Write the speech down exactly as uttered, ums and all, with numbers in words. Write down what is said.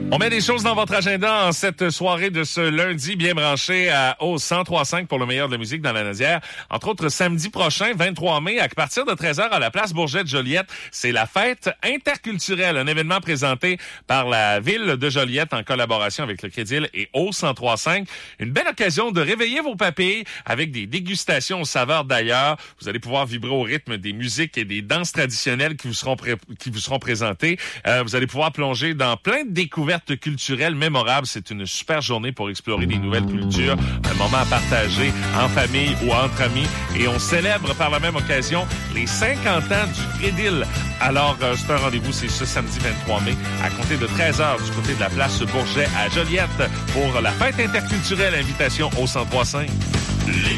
On met des choses dans votre agenda en cette soirée de ce lundi, bien branché à, au cent trois virgule cinq pour le meilleur de la musique dans la Naudière. Entre autres, samedi prochain, vingt-trois mai, à partir de treize heures à la place Bourget-Joliette, c'est la fête interculturelle, un événement présenté par la ville de Joliette en collaboration avec le Crédil et au cent trois virgule cinq. Une belle occasion de réveiller vos papilles avec des dégustations aux saveurs d'ailleurs. Vous allez pouvoir vibrer au rythme des musiques et des danses traditionnelles qui vous seront, pré- qui vous seront présentées. Euh, vous allez pouvoir plonger dans plein de découvertes culturelle mémorable. C'est une super journée pour explorer des nouvelles cultures, un moment à partager en famille ou entre amis. Et on célèbre par la même occasion les cinquante ans du Crédil. Alors, euh, c'est un rendez-vous, c'est ce samedi vingt-trois mai, à compter de treize heures du côté de la place Bourget à Joliette pour la fête interculturelle. Invitation au cent trois virgule cinq. Les